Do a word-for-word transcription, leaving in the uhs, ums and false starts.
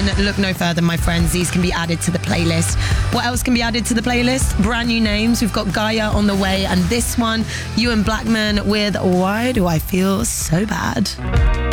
then look no further, my friends. These can be added to the playlist. What else can be added to the playlist? Brand new names. We've got Gaia on the way, and this one, Ewan Blackman with Why Do I Feel So Bad?